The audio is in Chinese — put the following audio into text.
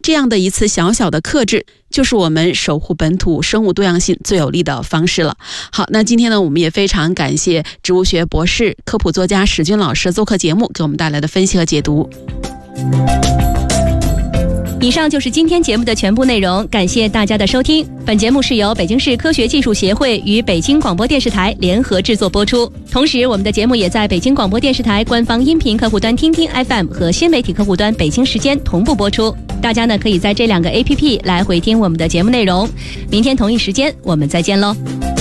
这样的一次小小的克制，就是我们守护本土生物多样性最有力的方式了。好，那今天呢，我们也非常感谢植物学博士、科普作家史军老师做客节目，给我们带来的分析和解读。 以上就是今天节目的全部内容，感谢大家的收听。本节目是由北京市科学技术协会与北京广播电视台联合制作播出，同时我们的节目也在北京广播电视台官方音频客户端听听 FM 和新媒体客户端北京时间同步播出。大家呢可以在这2个 APP 来回听我们的节目内容。明天同一时间我们再见喽。